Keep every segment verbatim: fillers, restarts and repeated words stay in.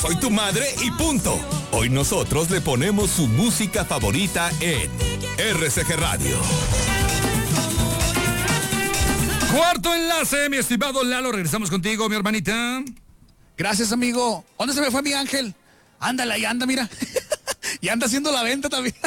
soy tu madre y punto. Hoy nosotros le ponemos su música favorita en R C G Radio. Cuarto enlace, mi estimado Lalo. Regresamos contigo, mi hermanita. Gracias, amigo. ¿Dónde se me fue mi ángel? Ándale, ahí anda, mira. Y anda haciendo la venta también.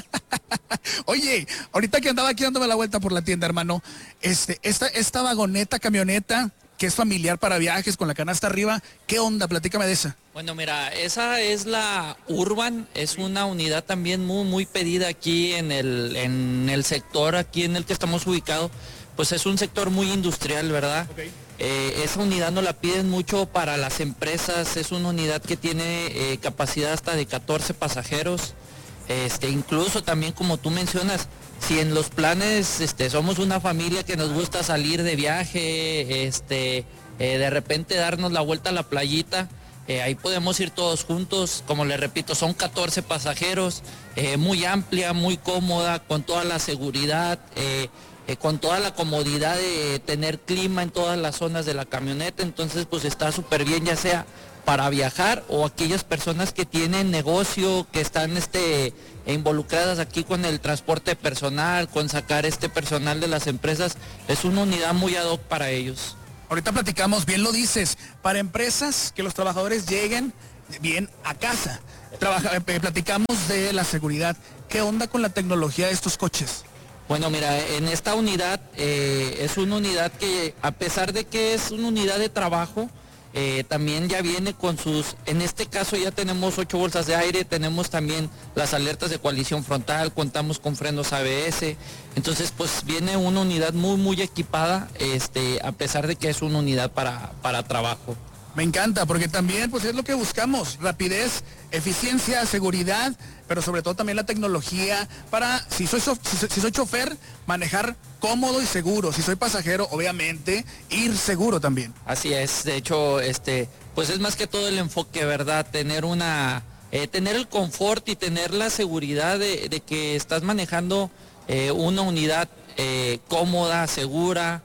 Oye, ahorita que andaba aquí dándome la vuelta por la tienda, hermano, este, esta, esta vagoneta, camioneta, que es familiar para viajes, con la canasta arriba, ¿qué onda? Platícame de esa. Bueno, mira, esa es la Urban, es una unidad también muy, muy pedida aquí en el, en el sector, aquí en el que estamos ubicados. Pues es un sector muy industrial, ¿verdad? Okay. Eh, esa unidad no la piden mucho para las empresas, es una unidad que tiene eh, capacidad hasta de catorce pasajeros. Este, incluso también, como tú mencionas, si en los planes este, somos una familia que nos gusta salir de viaje, este, eh, de repente darnos la vuelta a la playita, eh, ahí podemos ir todos juntos. Como les repito, son catorce pasajeros, eh, muy amplia, muy cómoda, con toda la seguridad, eh, eh, con toda la comodidad de tener clima en todas las zonas de la camioneta. Entonces pues está súper bien, ya sea para viajar o aquellas personas que tienen negocio, que están este, involucradas aquí con el transporte personal, con sacar este personal de las empresas. Es una unidad muy ad hoc para ellos. Ahorita platicamos, bien lo dices, para empresas que los trabajadores lleguen bien a casa. Trabaja, eh, platicamos de la seguridad. ¿Qué onda con la tecnología de estos coches? Bueno, mira, en esta unidad eh, es una unidad que, a pesar de que es una unidad de trabajo, Eh, también ya viene con sus, en este caso ya tenemos ocho bolsas de aire, tenemos también las alertas de coalición frontal, contamos con frenos A B S, entonces pues viene una unidad muy muy equipada, este, a pesar de que es una unidad para, para trabajo. Me encanta, porque también pues es lo que buscamos, rapidez, eficiencia, seguridad, pero sobre todo también la tecnología para, si soy, si, si soy chofer, manejar cómodo y seguro. Si soy pasajero, obviamente, ir seguro también. Así es, de hecho, este, pues es más que todo el enfoque, ¿verdad? Tener una, eh, tener el confort y tener la seguridad de, de que estás manejando eh, una unidad eh, cómoda, segura,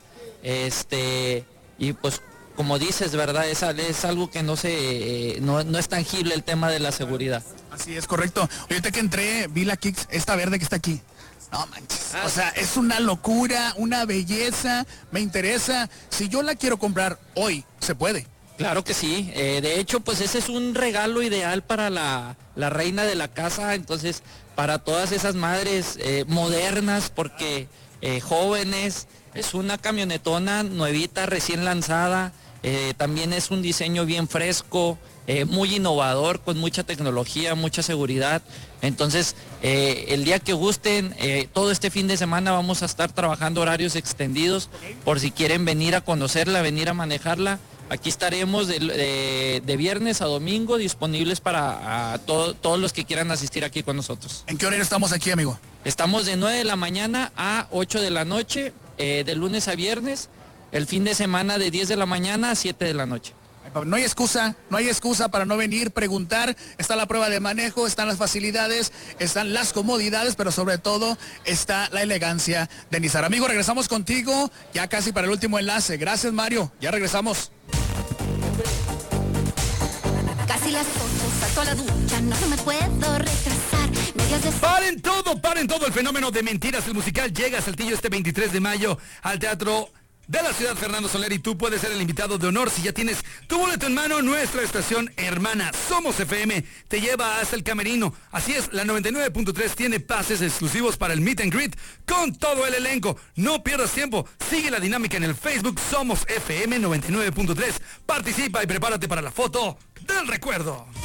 este, y pues como dices, ¿verdad? Es, es algo que no se, eh, no, no es tangible el tema de la seguridad. Así es, correcto. Ahorita que entré, vi la Kicks, esta verde que está aquí. No manches. O sea, es una locura, una belleza, me interesa. Si yo la quiero comprar hoy, ¿se puede? Claro que sí. Eh, de hecho, pues ese es un regalo ideal para la, la reina de la casa. Entonces, para todas esas madres eh, modernas, porque eh, jóvenes, es una camionetona nuevita, recién lanzada. Eh, también es un diseño bien fresco, eh, muy innovador, con mucha tecnología, mucha seguridad. Entonces, eh, el día que gusten, eh, todo este fin de semana vamos a estar trabajando horarios extendidos, por si quieren venir a conocerla, venir a manejarla. Aquí estaremos de, de, de viernes a domingo disponibles para a todo, todos los que quieran asistir aquí con nosotros. ¿En qué horario estamos aquí, amigo? Estamos de nueve de la mañana a ocho de la noche, eh, de lunes a viernes. El fin de semana de diez de la mañana a siete de la noche. No hay excusa, no hay excusa para no venir, preguntar. Está la prueba de manejo, están las facilidades, están las comodidades, pero sobre todo está la elegancia de Nissan. Amigo, regresamos contigo ya casi para el último enlace. Gracias, Mario. Ya regresamos. Casi las ocho, salto a la ducha, no me puedo retrasar. De... Paren todo, paren todo. El fenómeno de Mentiras, el musical, llega a Saltillo este veintitrés de mayo al Teatro de la Ciudad Fernando Soler, y tú puedes ser el invitado de honor si ya tienes tu boleto en mano. Nuestra estación hermana Somos F M te lleva hasta el camerino. Así es, la noventa y nueve punto tres tiene pases exclusivos para el meet and greet con todo el elenco. No pierdas tiempo, sigue la dinámica en el Facebook Somos F M noventa y nueve punto tres. Participa y prepárate para la foto del recuerdo.